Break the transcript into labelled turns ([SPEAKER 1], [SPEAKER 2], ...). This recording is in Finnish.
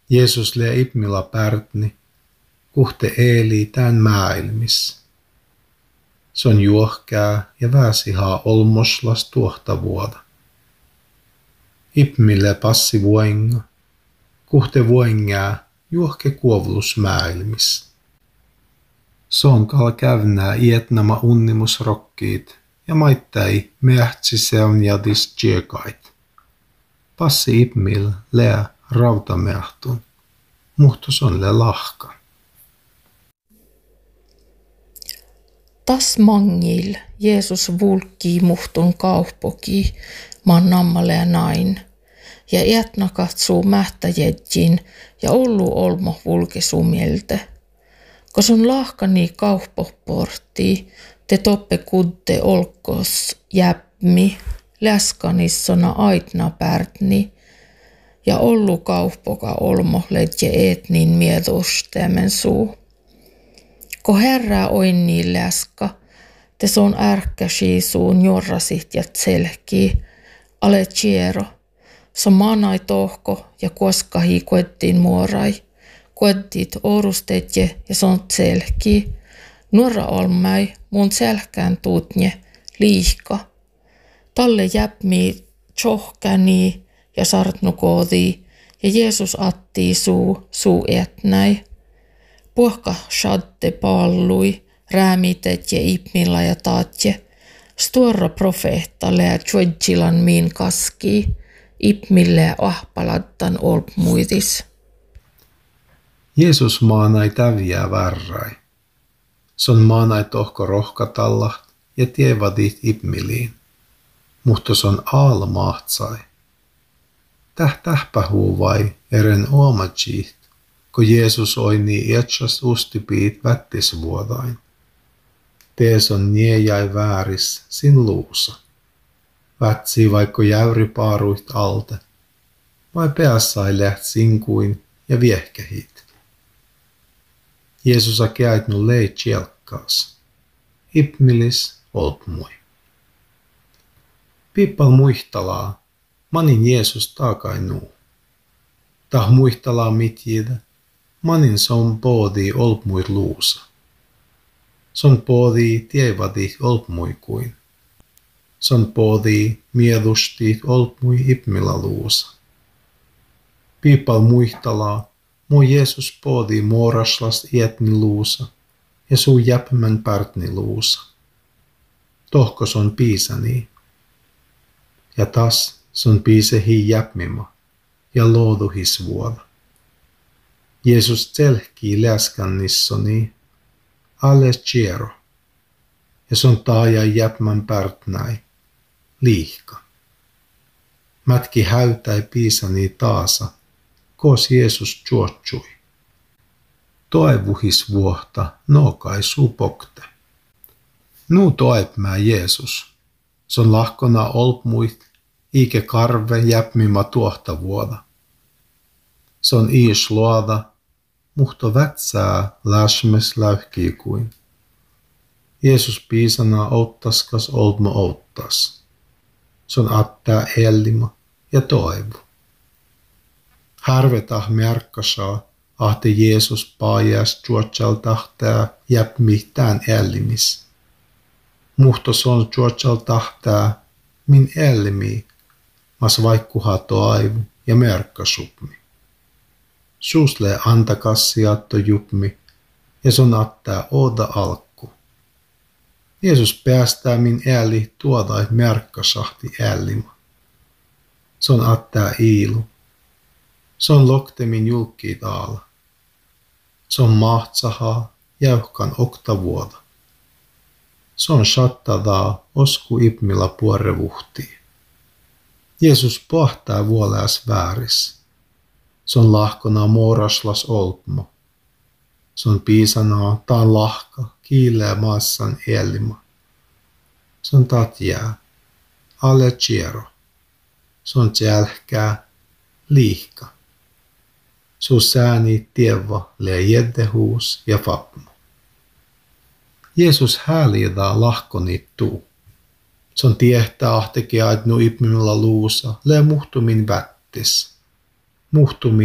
[SPEAKER 1] Jeesus lee ipmilla pärtni, kuhte eeli tän maailmis. Se on juohkää ja väsihaa olmoslas tuohta vuoda. Ipmille passi vuenga, kuhte vuengää juohke kuovlus maailmis. Se on kal kävnää ietnama unnimusrokkiit ja maittai mehtsi seunjadis tjekait. Passi ipmil lää rautamehtun, muhtus on le lahka.
[SPEAKER 2] Tas mangil Jeesus vulkkii muhtun kaupoki maan nammalle nain, ja iätna katsuu mähtäjedjin ja ollu olmo vulkisumielte. Kos on lahkani kaupoportti, te toppe kudde olkos jäpmi, läskanissona aitna pärtni, ja ollu kaupoka olmo ledje etnin miedustemen suu. Ko herää oinni läska, te son ärkkäsi suun jorrasit ja tselkii, ale chiero, so maanai tohko ja kuoskahi kuettiin muorai, kuettit orustetje ja son tselkii, nuora olmai mun selkään tuutnje liihka. Talle jäpmi tjohkäni ja sartnukoodi ja Jeesus attii suu etnäi. Puhka shadde pallui, räämitet ja ipmilla ja taatje. Stora profeetta lää tjuedjilan miin kaski, ipmille ja ahpalattan olpmuitis.
[SPEAKER 1] Jeesus maanai täviää värrai. Son maanai tohko rohkatalla ja tievadit ipmiliin, mutta son aalmaahtsai. Tähpähuu vai eren omajiit, kun Jeesus oini ietsas ustipiit vättisvuodain. Tees on niejäi vääris sin luusa. Vätsi vaikka jäyripaaruit alte, vai peassai läht sinkuin ja viehkehit. Jeesusa käitnu lei tjelkkaas. Ipmilis olpmui. Pippal muihtalaa, manin Jeesus taakainuu. Tah muihtalaa mitjidä, manin son poodii olpmuit luusa. Son poodii tievadi olpmui kuin. Son poodii miedusti olpmui ipmilla luusa. Pippal muihtalaa, mo Jeesus poodii muoraslas ietni luusa ja suu jäpmän pärtni luusa. Tohkos on piisani. Ja tas son piisehi jäpmima ja looduhis vuoda. Jeesus tselhkii läskannissoni alle chiero ja son taaja jäpmän pärtnäi liihka. Mätki häytäi piisani taasa, koos Jeesus juotsui. Toivuhis vuohta nookai supokte. Nuu toipmää Jeesus. Son lahkona olpmuit, iike karve jäpmima tuohta vuoda. Son iis luoda, muhto vätsää läsmes lähkii kuin. Jeesus piisana outtaskas olmo outtas. Son attää ellima ja toivu. Härvetah märkkasaa, ahte Jeesus paajäs juotsal tahtää jäpmihtään ellimis. Muhto son juotsal tahtää min ellimi, mas vaikkuha toivu ja märkkasupmi. Suusle antakassiatto jupmi ja son attää ooda alkku. Jeesus päästää min älli tuodai märkkasahti ällima. Son attää iilu. Son loktemin julkkiit aala. Son mahtsahaa jäyhkan oktavuoda. Son shattadaa osku ipmilla puorevuhtii. Jeesus pohtaa vuoleas vääris. Son lahkona muoraslas olpmo. Son piisanaa taan lahka kiileä maassan ellima. Son tatjää, alle chiero. Son tjälhkää, liihka. Su sääni tieva lee jeddehuus ja fapmo. Jeesus hääliidaa lahkoni tuu. Son tiehtää ahteki aitnu ipmimilla luusa lee muhtumin vättis. Muhtumi